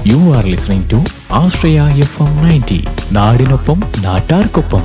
You are listening to Astraya FM 90. നാടിനൊപ്പം നാട്ടാർക്കൊപ്പം.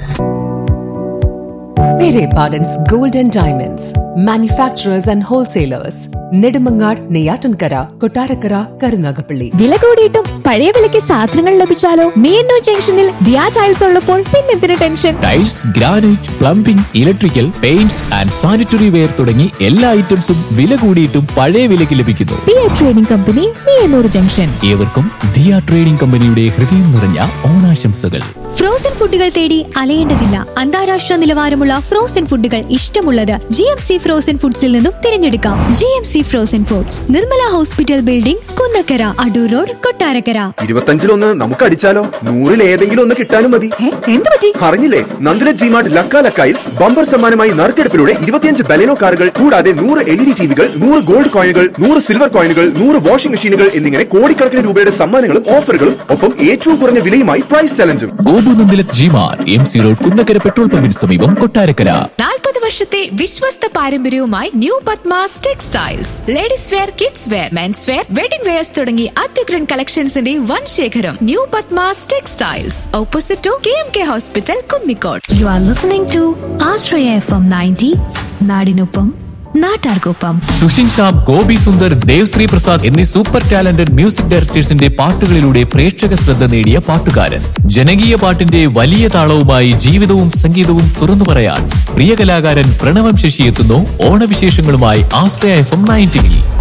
Pere Pardon's Gold and Diamonds, manufacturers and wholesalers. Nedumangad, Neyyattinkara, Kottarakkara, Karunagappally. വില കൂടിയിട്ടും പഴയ വിലയ്ക്ക് സാധനങ്ങൾ ലഭിച്ചാലോ? മീനൂർ ജംഗ്ഷനിൽ ദിയ ടൈൽസ് ഉള്ളപ്പോൾ പിന്നെന്തിന് tension? Tiles, granite, plumbing, electrical, paints and sanitary ware തുടങ്ങി എല്ലാ ഐറ്റംസും വില കൂടിയിട്ടും പഴയ വിലയ്ക്ക് ലഭിക്കുന്നു. Diya trading company, Meenur junction. ഏവർക്കും ദിയ ട്രേഡിംഗ് കമ്പനിയുടെ ഹൃദയം നിറഞ്ഞ ഓണാശംസകൾ. ഫ്രോസൺ ഫുഡുകൾ തേടി അലയേണ്ടതില്ല. അന്താരാഷ്ട്ര നിലവാരമുള്ള ഫ്രോസൺ ഫുഡുകൾ ഇഷ്ടമുള്ളത് GMC ഫ്രോസൺ ഫുഡ്സിൽ നിന്നും തിരഞ്ഞെടുക്കാം. GMC frozen foods, Nirmala hospital building, Kunnakkara, Adoor road, Kottarakkara. 25-ലൊന്ന് നമുക്ക് അടിച്ചാലോ? 100-ൽ ഏതെങ്കിലും ഒന്ന് കിട്ടാനും മതി. എന്ത് പറ്റി? അറിഞ്ഞില്ലേ? നന്ദില ജിമാർട്ട് ലക്കാലക്കായിൽ ബമ്പർ സമ്മാനമായി നറുക്കെടുപ്പിലൂടെ 25 ബലെനോ കാറുകൾ കൂടാതെ 100 LED ടിവികൾ, 100 ഗോൾഡ് കോയിനുകൾ, 100 സിൽവർ കോയിനുകൾ, 100 വാഷിംഗ് മെഷീനുകൾ എന്നിങ്ങനെ കോടിക്കണക്കിന് രൂപയുടെ സമ്മാനങ്ങളും ഓഫറുകളും ഒപ്പം ഏറ്റവും കുറഞ്ഞ വിലയുമായി price ചലഞ്ചും. ഗോപുനന്ദിലക് ജിമാർ, MC road, Kunnakkara petrol പമ്പിന് സമീപം, കൊട്ടാരക്കര. 40 വർഷത്തെ വിശ്വസ്ത പാരമ്പര്യവുമായി new Padmas textiles. Ladies wear, kids wear, men's wear, wedding wears തുടങ്ങി അത്യുഗ്രൻ കളക്ഷൻസിന്റെ വൻ ശേഖരം. New Padmas textiles, opposite to KMK hospital, Kunnicode. You are listening to Astraya FM 90, നാടിനൊപ്പം നാട്ടാർക്കൊപ്പം. സുഷിൻ ശ്യാം, ഗോപി സുന്ദർ, ദേവ്ശ്രീ പ്രസാദ് എന്നീ സൂപ്പർ ടാലന്റഡ് മ്യൂസിക് ഡയറക്ടേഴ്സിന്റെ പാട്ടുകളിലൂടെ പ്രേക്ഷക ശ്രദ്ധ നേടിയ പാട്ടുകാരൻ. ജനകീയ പാട്ടിന്റെ വലിയ താളവുമായി ജീവിതവും സംഗീതവും തുറന്നു പറയാൻ പ്രിയ കലാകാരൻ പ്രണവം ശശി എത്തുന്നു ഓണവിശേഷങ്ങളുമായി ആശ്രയ FM 90.